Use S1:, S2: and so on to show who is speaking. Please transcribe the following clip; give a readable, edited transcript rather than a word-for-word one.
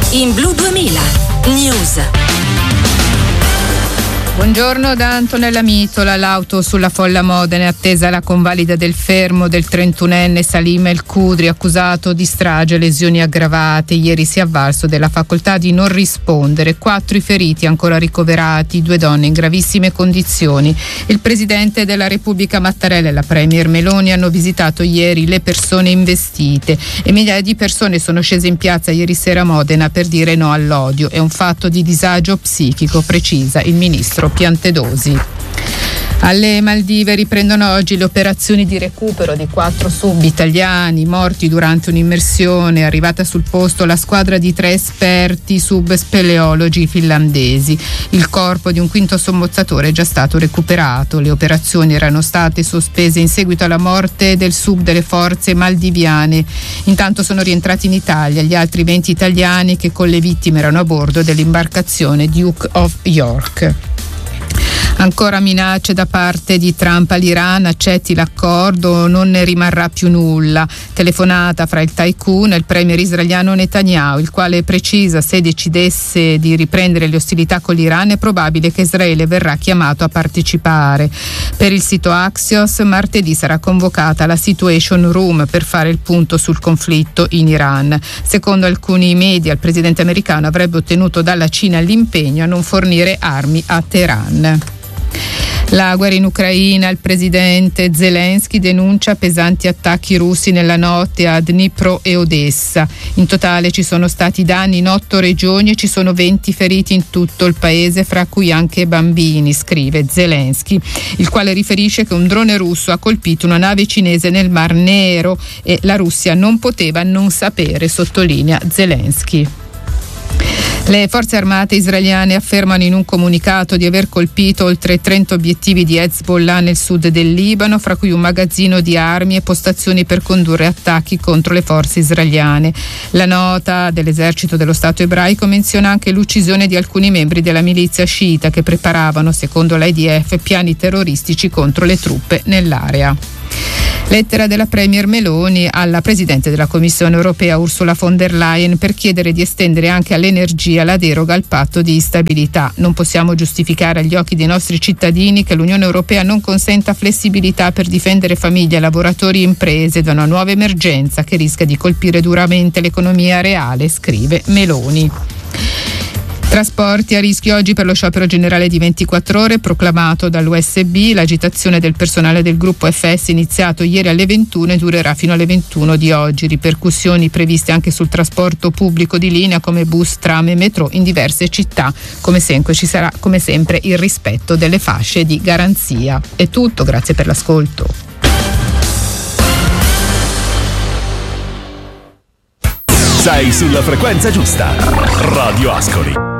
S1: in Blu 2000 News.
S2: Buongiorno da Antonella Mitola. L'auto sulla Folla Modena è attesa la convalida del fermo del 31enne Salim El Kudri, accusato di strage e lesioni aggravate. Ieri si è avvalso della facoltà di non rispondere. 4 i feriti ancora ricoverati, 2 donne in gravissime condizioni. Il Presidente della Repubblica Mattarella e la Premier Meloni hanno visitato ieri le persone investite e migliaia di persone sono scese in piazza ieri sera a Modena per dire no all'odio. È un fatto di disagio psichico, precisa il ministro Piantedosi. Alle Maldive riprendono oggi le operazioni di recupero di 4 sub italiani morti durante un'immersione. È arrivata sul posto la squadra di 3 esperti subspeleologi finlandesi. Il corpo di un quinto sommozzatore è già stato recuperato. Le operazioni erano state sospese in seguito alla morte del sub delle forze maldiviane. Intanto sono rientrati in Italia gli altri 20 italiani che con le vittime erano a bordo dell'imbarcazione Duke of York. Ancora minacce da parte di Trump all'Iran: accetti l'accordo, non ne rimarrà più nulla. Telefonata fra il tycoon e il premier israeliano Netanyahu, il quale precisa: se decidesse di riprendere le ostilità con l'Iran è probabile che Israele verrà chiamato a partecipare. Per il sito Axios, martedì sarà convocata la Situation Room per fare il punto sul conflitto in Iran. Secondo alcuni media, il presidente americano avrebbe ottenuto dalla Cina l'impegno a non fornire armi a Teheran. La guerra in Ucraina: il presidente Zelensky denuncia pesanti attacchi russi nella notte a Dnipro e Odessa. In totale ci sono stati danni in 8 regioni e ci sono 20 feriti in tutto il paese, fra cui anche bambini, scrive Zelensky, il quale riferisce che un drone russo ha colpito una nave cinese nel Mar Nero e la Russia non poteva non sapere, sottolinea Zelensky. Le forze armate israeliane affermano in un comunicato di aver colpito oltre 30 obiettivi di Hezbollah nel sud del Libano, fra cui un magazzino di armi e postazioni per condurre attacchi contro le forze israeliane. La nota dell'esercito dello Stato ebraico menziona anche l'uccisione di alcuni membri della milizia sciita che preparavano, secondo l'IDF, piani terroristici contro le truppe nell'area. Lettera della Premier Meloni alla Presidente della Commissione Europea Ursula von der Leyen per chiedere di estendere anche all'energia la deroga al patto di stabilità. Non possiamo giustificare agli occhi dei nostri cittadini che l'Unione Europea non consenta flessibilità per difendere famiglie, lavoratori e imprese da una nuova emergenza che rischia di colpire duramente l'economia reale, scrive Meloni. Trasporti a rischio oggi per lo sciopero generale di 24 ore proclamato dall'USB. L'agitazione del personale del gruppo FS iniziato ieri alle 21 e durerà fino alle 21 di oggi. Ripercussioni previste anche sul trasporto pubblico di linea come bus, tram e metro in diverse città. Come sempre ci sarà come sempre il rispetto delle fasce di garanzia. È tutto, grazie per l'ascolto.
S3: Sei sulla frequenza giusta. Radio Ascoli.